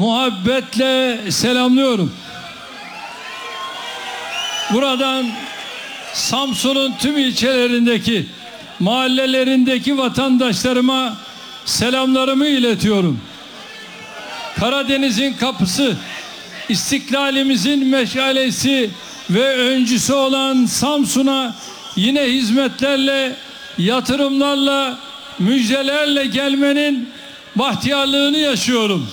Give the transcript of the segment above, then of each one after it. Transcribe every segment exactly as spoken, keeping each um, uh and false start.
Muhabbetle selamlıyorum. Buradan Samsun'un tüm ilçelerindeki, mahallelerindeki vatandaşlarıma selamlarımı iletiyorum. Karadeniz'in kapısı, istiklalimizin meşalesi ve öncüsü olan Samsun'a yine hizmetlerle, yatırımlarla, müjdelerle gelmenin bahtiyarlığını yaşıyorum.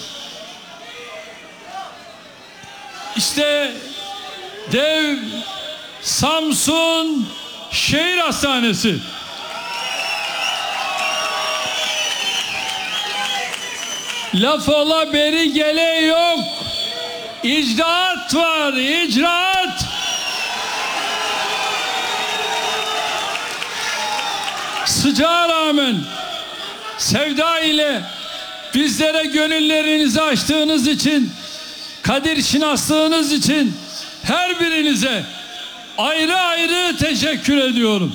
İşte dev Samsun Şehir Hastanesi. Laf ola beri gele yok. İcraat var, icraat. Sıcağa rağmen sevda ile bizlere gönüllerinizi açtığınız için, kadir şinaslığınız için her birinize ayrı ayrı teşekkür ediyorum.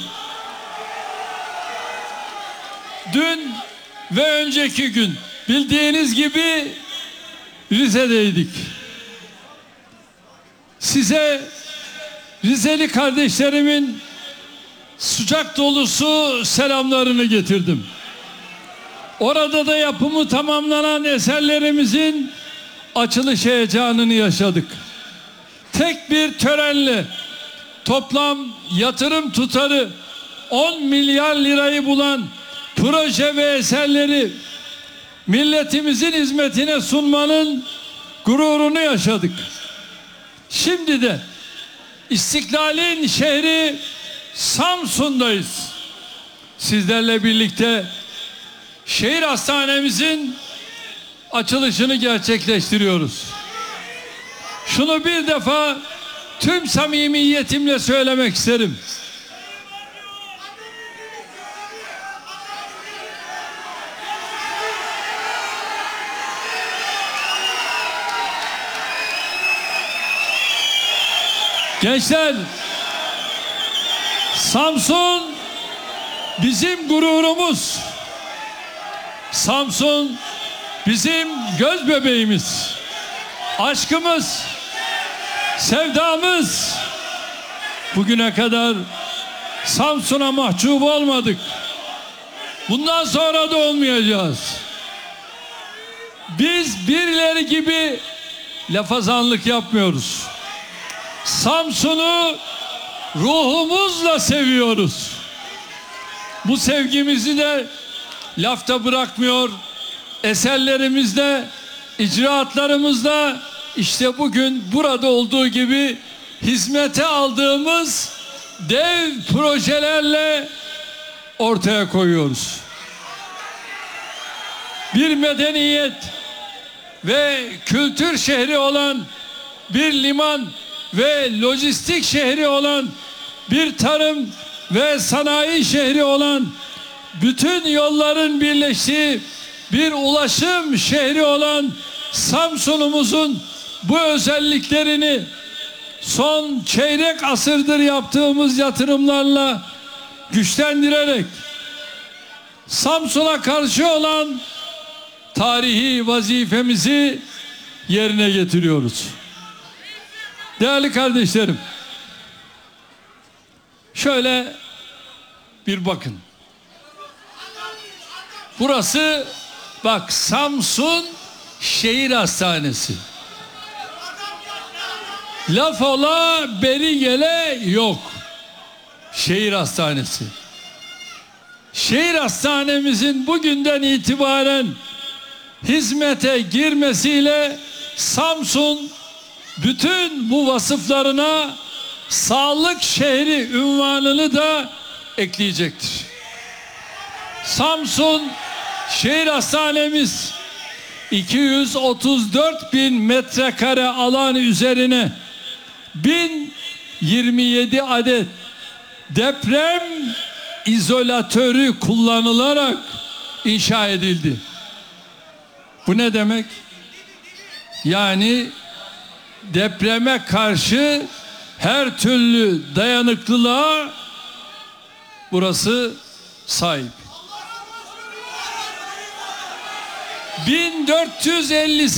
Dün ve önceki gün bildiğiniz gibi Rize'deydik. Size Rizeli kardeşlerimin sıcak dolusu selamlarını getirdim. Orada da yapımı tamamlanan eserlerimizin açılış heyecanını yaşadık. Tek bir törenle toplam yatırım tutarı on milyar lirayı bulan proje ve eserleri milletimizin hizmetine sunmanın gururunu yaşadık. Şimdi de İstiklal'in şehri Samsun'dayız. Sizlerle birlikte şehir hastanemizin açılışını gerçekleştiriyoruz. Şunu bir defa tüm samimiyetimle söylemek isterim. Gençler, Samsun bizim gururumuz. Samsun bizim göz bebeğimiz. Aşkımız, sevdamız. Bugüne kadar Samsun'a mahcup olmadık. Bundan sonra da olmayacağız. Biz birileri gibi lafazanlık yapmıyoruz. Samsun'u ruhumuzla seviyoruz. Bu sevgimizi de lafta bırakmıyor. Eserlerimizde, icraatlarımızda, işte bugün burada olduğu gibi hizmete aldığımız dev projelerle ortaya koyuyoruz. Bir medeniyet ve kültür şehri olan, bir liman ve lojistik şehri olan, bir tarım ve sanayi şehri olan, bütün yolların birleştiği bir ulaşım şehri olan Samsun'umuzun bu özelliklerini son çeyrek asırdır yaptığımız yatırımlarla güçlendirerek Samsun'a karşı olan tarihi vazifemizi yerine getiriyoruz. Değerli kardeşlerim, şöyle bir bakın. Burası bak Samsun Şehir Hastanesi. Laf ola beri gele yok. Şehir Hastanesi. Şehir hastanemizin bugünden itibaren hizmete girmesiyle Samsun bütün bu vasıflarına sağlık şehri unvanını da ekleyecektir. Samsun Şehir Hastanemiz iki yüz otuz dört bin metrekare alan üzerine bin yirmi yedi adet deprem izolatörü kullanılarak inşa edildi. Bu ne demek? Yani depreme karşı her türlü dayanıklılığa burası sahip. bin dört yüz elli